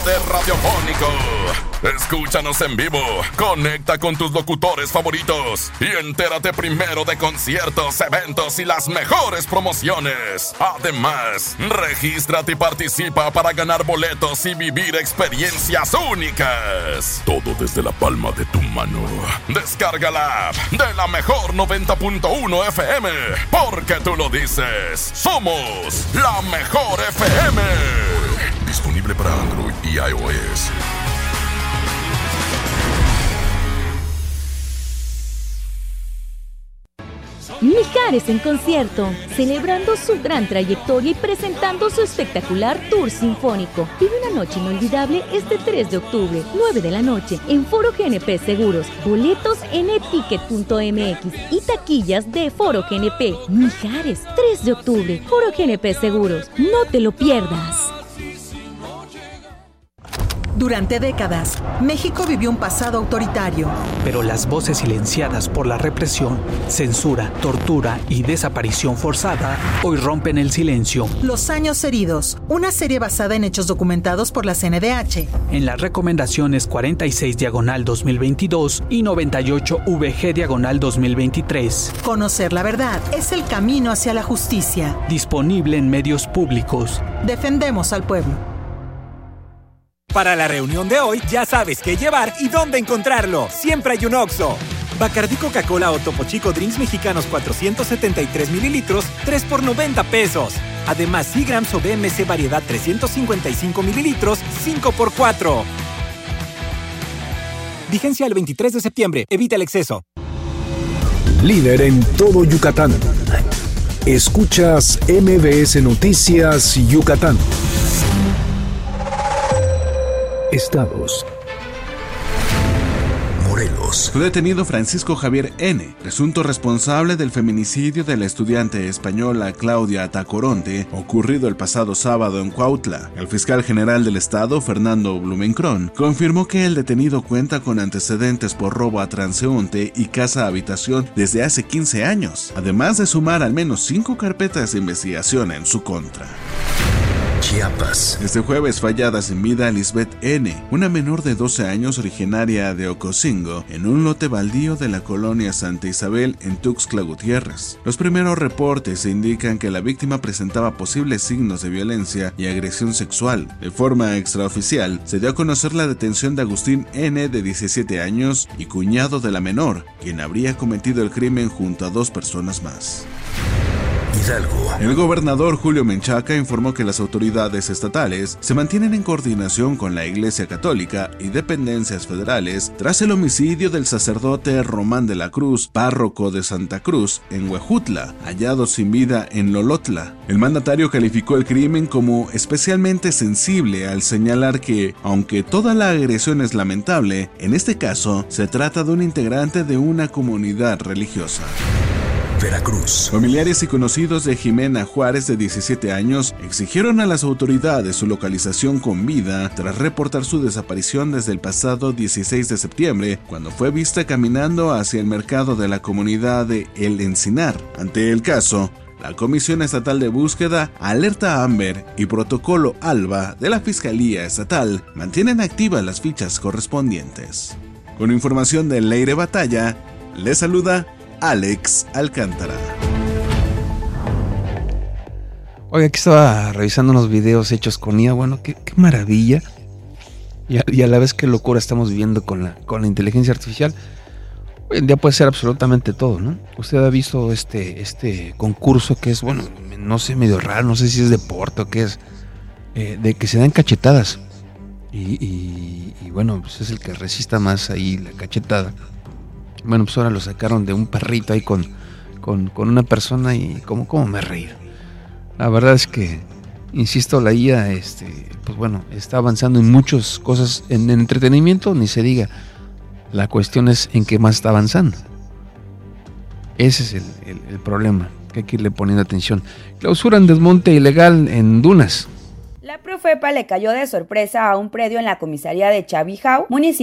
de radiofónico. Escúchanos en vivo, conecta con tus locutores favoritos y entérate primero de conciertos, eventos y las mejores promociones. Además, regístrate y participa para ganar boletos y vivir experiencias únicas. Todo desde la palma de tu mano. Descarga la app de la mejor 90.1 FM, porque tú lo dices, somos la mejor FM. Disponible para Android y iOS. Mijares en concierto, celebrando su gran trayectoria y presentando su espectacular tour sinfónico. Vive una noche inolvidable este 3 de octubre, 9 de la noche, en Foro GNP Seguros. Boletos en eticket.mx y taquillas de Foro GNP. Mijares, 3 de octubre, Foro GNP Seguros. No te lo pierdas. Durante décadas, México vivió un pasado autoritario. Pero las voces silenciadas por la represión, censura, tortura y desaparición forzada hoy rompen el silencio. Los años heridos, una serie basada en hechos documentados por la CNDH. En las recomendaciones 46/2022 y 98VG/2023. Conocer la verdad es el camino hacia la justicia. Disponible en medios públicos. Defendemos al pueblo. Para la reunión de hoy, ya sabes qué llevar y dónde encontrarlo. Siempre hay un Oxxo. Bacardí Coca-Cola o Topo Chico Drinks Mexicanos 473 mililitros, 3 por 90 pesos. Además, Seagrams o BMC Variedad 355 mililitros, 5 por 4. Vigencia el 23 de septiembre. Evita el exceso. Líder en todo Yucatán. Escuchas MBS Noticias Yucatán. Estados. Morelos. Fue detenido Francisco Javier N., presunto responsable del feminicidio de la estudiante española Claudia Tacoronte, ocurrido el pasado sábado en Cuautla. El fiscal general del estado, Fernando Blumenkron, confirmó que el detenido cuenta con antecedentes por robo a transeúnte y casa-habitación desde hace 15 años, además de sumar al menos 5 carpetas de investigación en su contra. Chiapas. Este jueves fue hallada sin vida Lisbeth N., una menor de 12 años originaria de Ocosingo, en un lote baldío de la colonia Santa Isabel en Tuxtla Gutiérrez. Los primeros reportes indican que la víctima presentaba posibles signos de violencia y agresión sexual. De forma extraoficial, se dio a conocer la detención de Agustín N., de 17 años, y cuñado de la menor, quien habría cometido el crimen junto a 2 personas más. Hidalgo. El gobernador Julio Menchaca informó que las autoridades estatales se mantienen en coordinación con la Iglesia Católica y dependencias federales tras el homicidio del sacerdote Román de la Cruz, párroco de Santa Cruz, en Huejutla, hallado sin vida en Lolotla. El mandatario calificó el crimen como especialmente sensible al señalar que, aunque toda la agresión es lamentable, en este caso se trata de un integrante de una comunidad religiosa. Veracruz. Familiares y conocidos de Jimena Juárez, de 17 años, exigieron a las autoridades su localización con vida tras reportar su desaparición desde el pasado 16 de septiembre, cuando fue vista caminando hacia el mercado de la comunidad de El Encinar. Ante el caso, la Comisión Estatal de Búsqueda, Alerta Amber y Protocolo Alba de la Fiscalía Estatal mantienen activas las fichas correspondientes. Con información de Leire Batalla, les saluda Alex Alcántara. Oye, aquí estaba revisando unos videos hechos con IA. Bueno, qué maravilla. Y a la vez qué locura estamos viviendo con la inteligencia artificial. Hoy en día puede ser absolutamente todo, ¿no? Usted ha visto este concurso que es, bueno, no sé, medio raro, no sé si es deporte o qué es, de que se dan cachetadas. Y bueno, pues es el que resista más ahí la cachetada. Bueno, pues ahora lo sacaron de un perrito ahí con una persona y cómo me reí. La verdad es que, insisto, la IA, pues bueno, está avanzando en muchas cosas. En entretenimiento, ni se diga. La cuestión es en qué más está avanzando. Ese es el problema, que hay que irle poniendo atención. Clausuran desmonte ilegal en Dunas. La Profepa le cayó de sorpresa a un predio en la comisaría de Chavijao, municipio